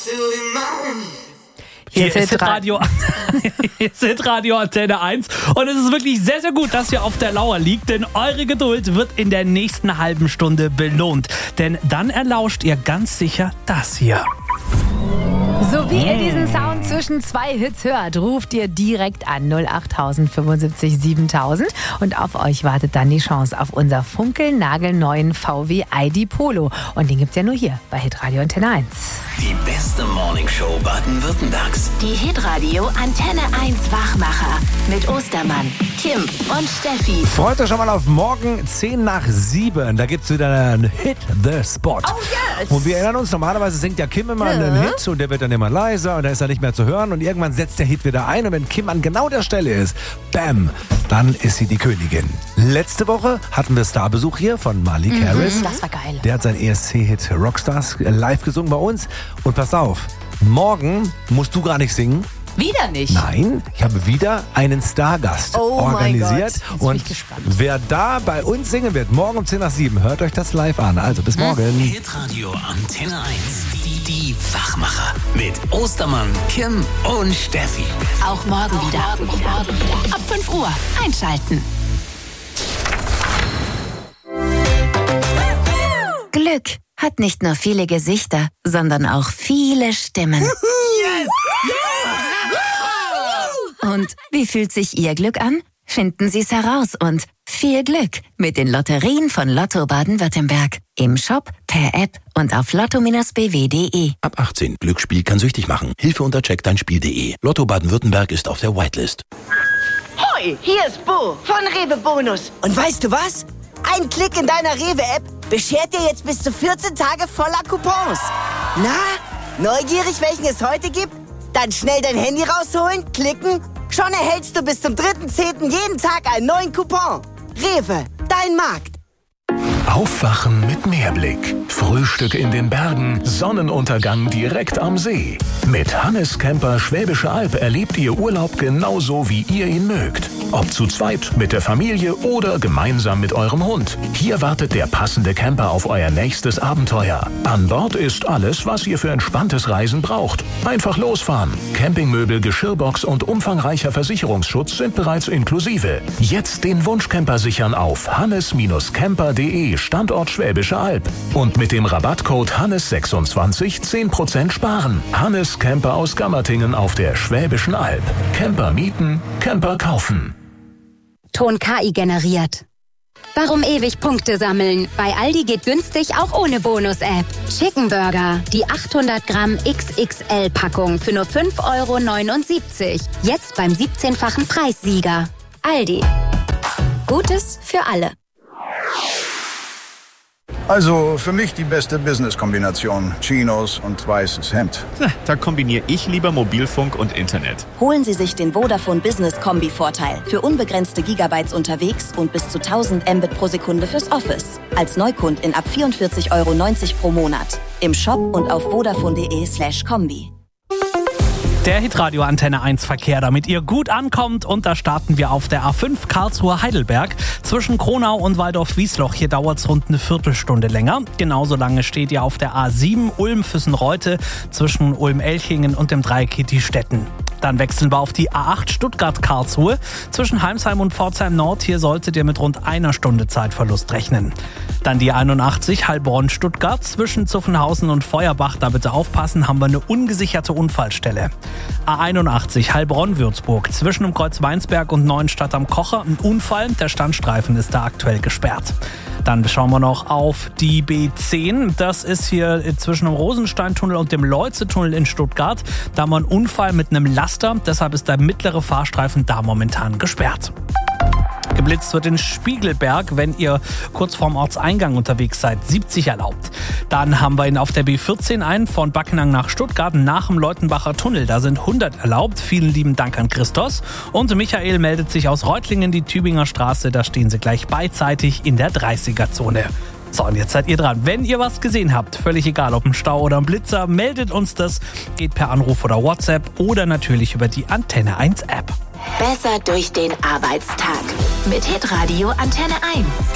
Hier ist Hitradio Antenne 1 und es ist wirklich sehr, sehr gut, dass ihr auf der Lauer liegt, denn eure Geduld wird in der nächsten halben Stunde belohnt. Denn dann erlauscht ihr ganz sicher das hier. So wie ihr diesen Sound zwischen zwei Hits hört, ruft ihr direkt an 08000 75 7000 und auf euch wartet dann die Chance auf unser funkelnagelneuen VW ID Polo. Und den gibt's ja nur hier bei Hitradio Antenne 1. Die beste Morningshow Baden-Württembergs. Die Hitradio Antenne 1 Wachmacher mit Ostermann, Kim und Steffi. Freut euch schon mal auf morgen 10 nach 7. Da gibt's wieder einen Hit the Spot. Oh yes! Und wir erinnern uns, normalerweise singt ja Kim immer einen Hit und der wird dann immer leiser und da ist er nicht mehr zu hören und irgendwann setzt der Hit wieder ein und wenn Kim an genau der Stelle ist, bam, dann ist sie die Königin. Letzte Woche hatten wir Starbesuch hier von Malik Harris. Das war geil. Der hat seinen ESC-Hit Rockstars live gesungen bei uns. Und pass auf, morgen musst du gar nicht singen. Wieder nicht? Nein, ich habe wieder einen Stargast organisiert. Mein Gott. Jetzt bin und ich gespannt. wer da bei uns singen wird, morgen um 10 nach 7, hört euch das live an. Also bis morgen. Hitradio Antenne 1. Die Wachmacher. Mit Ostermann, Kim und Steffi. Auch morgen wieder. Ab 5 Uhr einschalten. Glück hat nicht nur viele Gesichter, sondern auch viele Stimmen. Und wie fühlt sich Ihr Glück an? Finden Sie es heraus und viel Glück mit den Lotterien von Lotto Baden-Württemberg. Im Shop, per App und auf lotto-bw.de. Ab 18. Glücksspiel kann süchtig machen. Hilfe unter checkdeinspiel.de. Lotto Baden-Württemberg ist auf der Whitelist. Hoi, hier ist Bo von Rewe Bonus. Und weißt du was? Ein Klick in deiner Rewe-App beschert dir jetzt bis zu 14 Tage voller Coupons. Na, neugierig, welchen es heute gibt? Dann schnell dein Handy rausholen, klicken. Schon erhältst du bis zum 3.10. jeden Tag einen neuen Coupon. Rewe, dein Markt. Aufwachen mit Meerblick. Frühstück in den Bergen, Sonnenuntergang direkt am See. Mit Hannes Camper Schwäbische Alb erlebt ihr Urlaub genauso, wie ihr ihn mögt. Ob zu zweit, mit der Familie oder gemeinsam mit eurem Hund. Hier wartet der passende Camper auf euer nächstes Abenteuer. An Bord ist alles, was ihr für entspanntes Reisen braucht. Einfach losfahren. Campingmöbel, Geschirrbox und umfangreicher Versicherungsschutz sind bereits inklusive. Jetzt den Wunschcamper sichern auf hannes-camper.de Standort Schwäbische Alb. Und mit dem Rabattcode Hannes26 10% sparen. Hannes Camper aus Gammertingen auf der Schwäbischen Alb. Camper mieten, Camper kaufen. Ton KI generiert. Warum ewig Punkte sammeln? Bei Aldi geht günstig auch ohne Bonus-App. Chicken Burger, die 800 Gramm XXL-Packung für nur 5,79 €. Jetzt beim 17-fachen Preissieger. Aldi. Gutes für alle. Also für mich die beste Business-Kombination. Chinos und weißes Hemd. Da kombiniere ich lieber Mobilfunk und Internet. Holen Sie sich den Vodafone Business Kombi-Vorteil. Für unbegrenzte Gigabytes unterwegs und bis zu 1000 Mbit pro Sekunde fürs Office. Als Neukundin ab 44,90 € pro Monat. Im Shop und auf vodafone.de/kombi. Der Hitradio Antenne 1 Verkehr, damit ihr gut ankommt. Und da starten wir auf der A5 Karlsruhe-Heidelberg. Zwischen Kronau und Waldorf-Wiesloch. Hier dauert es rund eine Viertelstunde länger. Genauso lange steht ihr auf der A7 Ulm-Füssen-Reute zwischen Ulm-Elchingen und dem Dreieck Stetten. Dann wechseln wir auf die A8 Stuttgart-Karlsruhe. Zwischen Heimsheim und Pforzheim Nord. Hier solltet ihr mit rund einer Stunde Zeitverlust rechnen. Dann die 81 Heilbronn-Stuttgart. Zwischen Zuffenhausen und Feuerbach, da bitte aufpassen, haben wir eine ungesicherte Unfallstelle. A81 Heilbronn-Würzburg. Zwischen dem Kreuz Weinsberg und Neuenstadt am Kocher ein Unfall. Der Standstreifen ist da aktuell gesperrt. Dann schauen wir noch auf die B10. Das ist hier zwischen dem Rosensteintunnel und dem Leuze-Tunnel in Stuttgart. Da haben wir einen Unfall mit einem Laster. Deshalb ist der mittlere Fahrstreifen da momentan gesperrt. Geblitzt wird in Spiegelberg, wenn ihr kurz vorm Ortseingang unterwegs seid. 70 erlaubt. Dann haben wir ihn auf der B14 ein, von Backenang nach Stuttgart, nach dem Leutenbacher Tunnel. Da sind 100 erlaubt. Vielen lieben Dank an Christos. Und Michael meldet sich aus Reutlingen, die Tübinger Straße. Da stehen sie gleich beidseitig in der 30er-Zone. So, und jetzt seid ihr dran. Wenn ihr was gesehen habt, völlig egal, ob ein Stau oder ein Blitzer, meldet uns das. Geht per Anruf oder WhatsApp oder natürlich über die Antenne 1 App. Besser durch den Arbeitstag. Mit Hitradio Antenne 1.